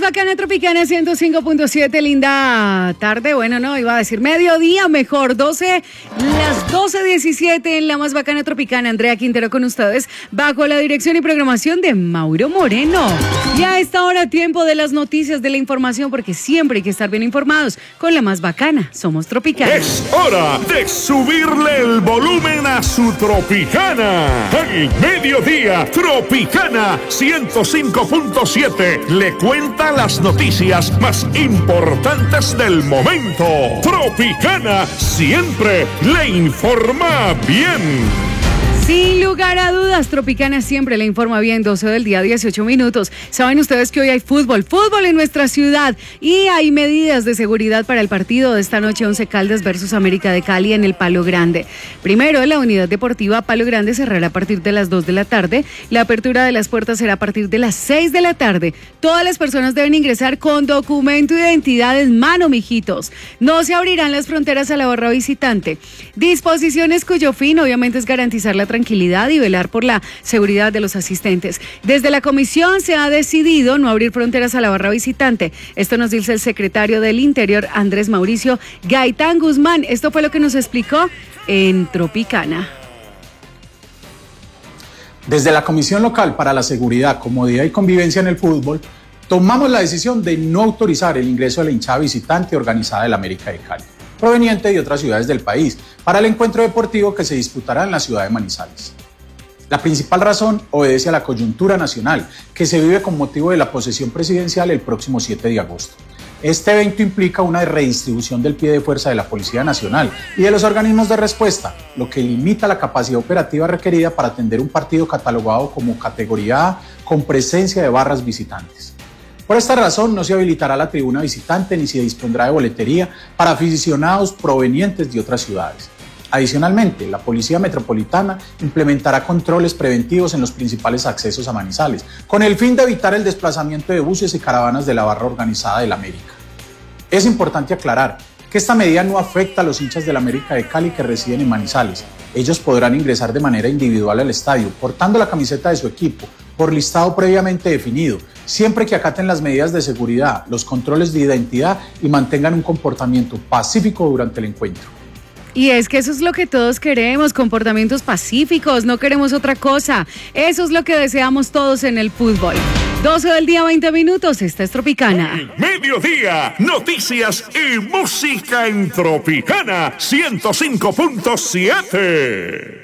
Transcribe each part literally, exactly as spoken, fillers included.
Bacana Tropicana ciento cinco punto siete, linda tarde, bueno, no, iba a decir mediodía mejor, doce, las doce diecisiete en la más bacana Tropicana. Andrea Quintero con ustedes, bajo la dirección y programación de Mauro Moreno. Y a esta hora, tiempo de las noticias, de la información, porque siempre hay que estar bien informados con la más bacana. Somos Tropicana. Es hora de subirle el volumen a su Tropicana. Al mediodía, Tropicana ciento cinco punto siete le cuenta las noticias más importantes del momento. Tropicana siempre le informa bien. Sin lugar a dudas, Tropicana siempre le informa bien, doce del día, dieciocho minutos. Saben ustedes que hoy hay fútbol, fútbol en nuestra ciudad y hay medidas de seguridad para el partido de esta noche, Once Caldas versus América de Cali en el Palo Grande. Primero, la unidad deportiva Palo Grande cerrará a partir de las dos de la tarde. La apertura de las puertas será a partir de las seis de la tarde. Todas las personas deben ingresar con documento de identidad en mano, mijitos. No se abrirán las fronteras a la barra visitante. Disposiciones cuyo fin obviamente es garantizar la tranquilidad y velar por la seguridad de los asistentes. Desde la comisión se ha decidido no abrir fronteras a la barra visitante. Esto nos dice el secretario del Interior, Andrés Mauricio Gaitán Guzmán. Esto fue lo que nos explicó en Tropicana. Desde la Comisión Local para la Seguridad, Comodidad y Convivencia en el Fútbol, tomamos la decisión de no autorizar el ingreso de la hinchada visitante organizada del América de Cali, proveniente de otras ciudades del país, para el encuentro deportivo que se disputará en la ciudad de Manizales. La principal razón obedece a la coyuntura nacional que se vive con motivo de la posesión presidencial el próximo siete de agosto. Este evento implica una redistribución del pie de fuerza de la Policía Nacional y de los organismos de respuesta, lo que limita la capacidad operativa requerida para atender un partido catalogado como categoría A con presencia de barras visitantes. Por esta razón no se habilitará la tribuna visitante ni se dispondrá de boletería para aficionados provenientes de otras ciudades. Adicionalmente, la Policía Metropolitana implementará controles preventivos en los principales accesos a Manizales, con el fin de evitar el desplazamiento de buses y caravanas de la barra organizada del América. Es importante aclarar que esta medida no afecta a los hinchas del América de Cali que residen en Manizales. Ellos podrán ingresar de manera individual al estadio, portando la camiseta de su equipo, por listado previamente definido, siempre que acaten las medidas de seguridad, los controles de identidad y mantengan un comportamiento pacífico durante el encuentro. Y es que eso es lo que todos queremos, comportamientos pacíficos, no queremos otra cosa. Eso es lo que deseamos todos en el fútbol. doce del día, veinte minutos, esta es Tropicana. Mediodía, noticias y música en Tropicana ciento cinco punto siete.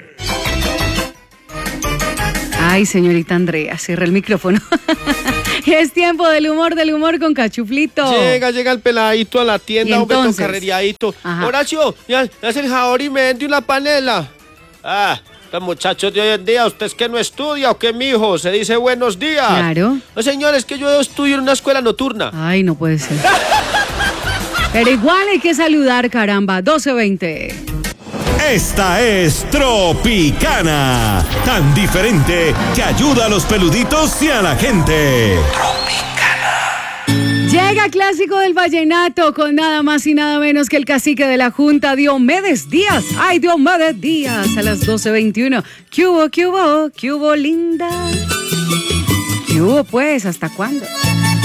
Ay, señorita Andrea, cierra el micrófono. Es tiempo del humor, del humor con Cachuflito. Llega, llega el peladito a la tienda, un beto carreriadito. Horacio, ya es el jabón y me vende una panela. Ah, los muchachos de hoy en día, ¿usted es que no estudia o qué, mijo? Se dice buenos días. Claro. No, señores, que yo estudio en una escuela nocturna. Ay, no puede ser. Pero igual hay que saludar, caramba, doce veinte. Esta es Tropicana, tan diferente que ayuda a los peluditos y a la gente. Tropicana. Llega clásico del vallenato con nada más y nada menos que el cacique de la Junta, Diomedes Díaz. Ay, Diomedes Díaz, a las doce veintiuno. ¿Qué hubo, qué hubo, qué hubo, linda? ¿Qué hubo, pues? ¿Hasta cuándo?